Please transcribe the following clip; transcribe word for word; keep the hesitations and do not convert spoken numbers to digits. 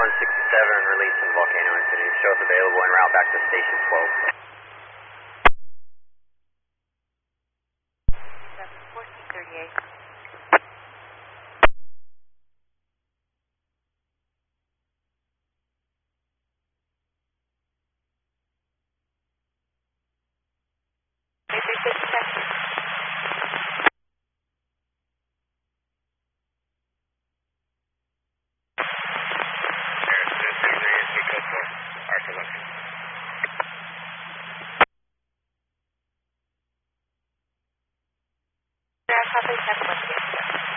one sixty-seven, releasing Volcano Infinity. Show us available en route back to station twelve. fourteen thirty-eight.